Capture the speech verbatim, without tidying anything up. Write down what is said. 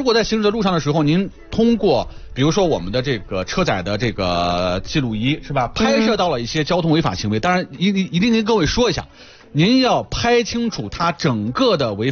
果在行驶的路上的时候，您通过比如说我们的这个车载的这个记录仪是吧，拍摄到了一些交通违法行为，当然一一定跟各位说一下，您要拍清楚它整个的违